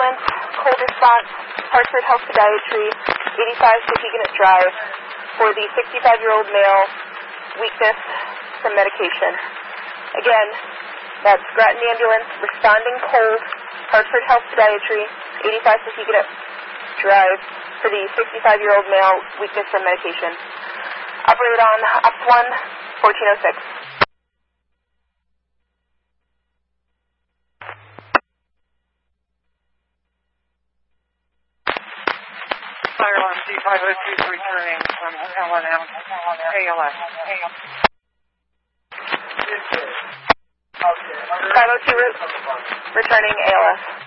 ambulance, cold response, Hartford Health Podiatry, 85 Sahiganet Drive, for the 65-year-old male, weakness from medication. Again, that's Grattan Ambulance, responding cold, Hartford Health Podiatry, 85 Sahiganet Drive, for the 65-year-old male, weakness from medication. Operate on Ops 1, 1406. Fire alarm C502 returning from LNM ALS. 502 returning ALS.